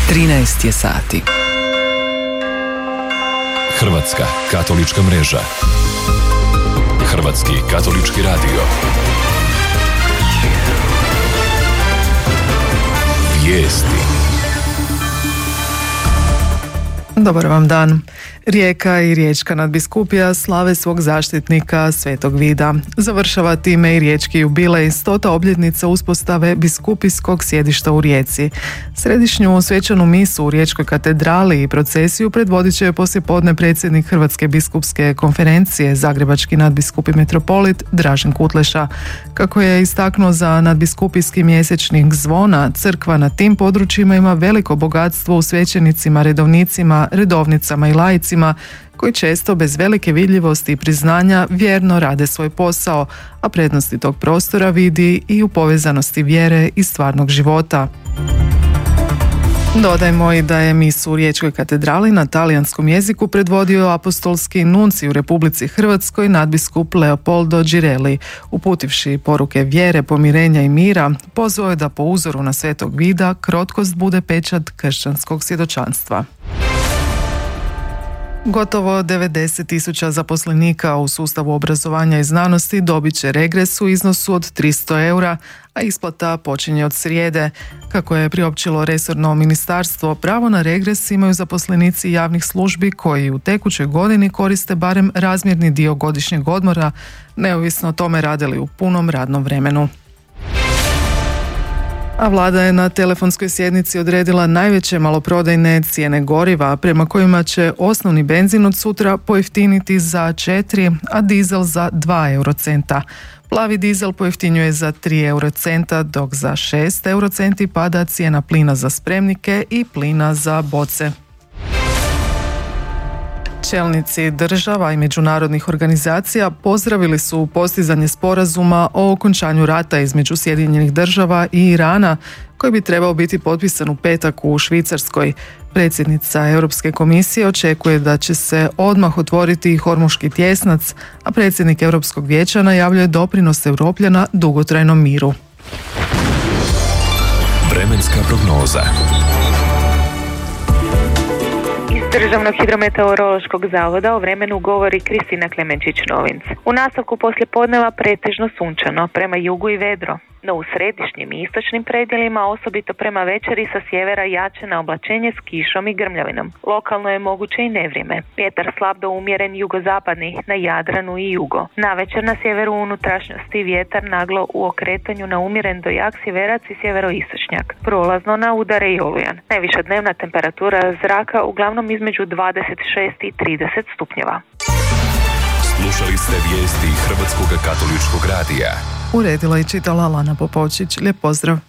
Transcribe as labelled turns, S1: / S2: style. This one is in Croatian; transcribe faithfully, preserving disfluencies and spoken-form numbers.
S1: trinaest je sati.
S2: Hrvatska katolička mreža. Hrvatski katolički radio. Vijesti.
S3: Dobar vam dan. Rijeka i riječka nadbiskupija slave svog zaštitnika Svetog Vida. Završava time i riječki jubilej, stota obljetnica uspostave biskupijskog sjedišta u Rijeci. Središnju svečanu misu u Riječkoj katedrali i procesiju predvodit će poslijepodne predsjednik Hrvatske biskupske konferencije, zagrebački nadbiskup i metropolit Dražen Kutleša. Kako je istaknuo za nadbiskupijski mjesečnik zvona, crkva na tim područjima ima veliko bogatstvo u svećenicima, redovnicima, redovnicama i laicima koji često bez velike vidljivosti i priznanja vjerno rade svoj posao, a prednosti tog prostora vidi i u povezanosti vjere i stvarnog života. Dodajmo i da je misu u Riječkoj katedrali na talijanskom jeziku predvodio apostolski nuncij u Republici Hrvatskoj nadbiskup Leopoldo Girelli. Uputivši poruke vjere, pomirenja i mira, pozvao je da po uzoru na Svetog Vida krotkost bude pečat kršćanskog svjedočanstva. Gotovo devedeset tisuća zaposlenika u sustavu obrazovanja i znanosti dobit će regres u iznosu od tristo eura, a isplata počinje od srijede. Kako je priopćilo resorno ministarstvo, pravo na regres imaju zaposlenici javnih službi koji u tekućoj godini koriste barem razmjerni dio godišnjeg odmora, neovisno o tome radili u punom radnom vremenu. A vlada je na telefonskoj sjednici odredila najveće maloprodajne cijene goriva, prema kojima će osnovni benzin od sutra pojeftiniti za četiri, a dizel za dva eurocenta. Plavi dizel pojeftinjuje za tri eurocenta, dok za šest eurocenti pada cijena plina za spremnike i plina za boce. Čelnici država i međunarodnih organizacija pozdravili su postizanje sporazuma o okončanju rata između Sjedinjenih država i Irana, koji bi trebao biti potpisan u petak u Švicarskoj. Predsjednica Europske komisije očekuje da će se odmah otvoriti Hormuški tjesnac, a predsjednik Europskog vijeća najavljuje doprinos Europljana dugotrajnom miru.
S2: Vremenska prognoza.
S4: Državnog hidrometeorološkog zavoda o vremenu govori Kristina Klemenčić-Novinc. U nastavku poslijepodneva pretežno sunčano, prema jugu i vedro. No u središnjim i istočnim predjelima, osobito prema večeri, sa sjevera jače na oblačenje s kišom i grmljavinom. Lokalno je moguće i nevrijeme. Vjetar slab do umjeren jugozapadni na Jadranu i jugo. Navečer na sjeveru unutrašnjosti vjetar naglo u okretanju na umjeren do jak sjeverac i sjeveroistočnjak. Prolazno na udare i olujan. Najviša dnevna temperatura zraka uglavnom između dvadeset šest i trideset stupnjeva.
S2: Slušali ste vijesti Hrvatskog katoličkog radija.
S3: Uredila i čitala Lana Popovčić. Lijep pozdrav.